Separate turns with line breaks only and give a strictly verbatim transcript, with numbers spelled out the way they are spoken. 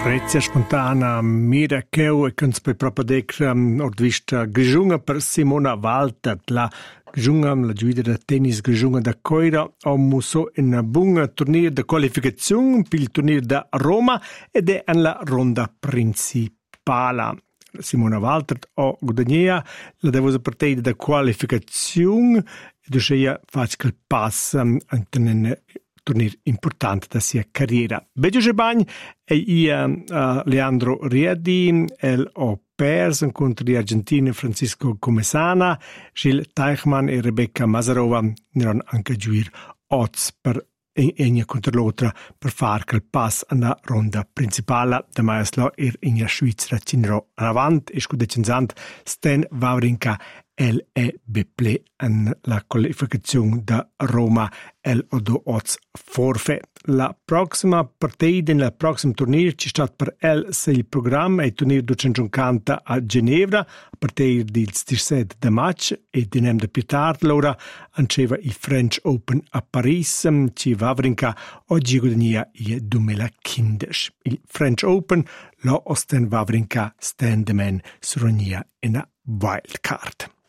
Reizia spontanea mira cheu e când spui proprio decra ord vista grigiunga per Simona Walter, la grigiunga, la giuida da tennis grigiunga da Coira, o muso in un buon torneo di qualificazione per il torneo da Roma ed è nella ronda principale. Simona Walter o guadagnia la devosa partita da qualificazione e duscia faccia il pass anche nel torneo importante da sia carriera. Beggio Gebagn e io uh, Leandro Riedi, el o pers contro gli argentini Francisco Comesana, Gilles Teichmann e Rebecca Mazarova erano anche giuir odds per una contro l'altra per fare il pass alla ronda principale. Da Maeslo er in la Svizzera cinero avanti e scudecenzant Stan Wawrinka el e beple en la qualificazione da Roma el odo odds forfè. La prossima partita nel prossimo torneo ci sta per el se il programma è il torneo duecentocinquanta a Ginevra a partire del diciassette di maggio e di nem da più tardi l'ora anceva il French Open a Paris ci Wawrinka oggi guadagna il duemilaquindici. Il French Open lo osten Wawrinka stand man surognia in a wild card.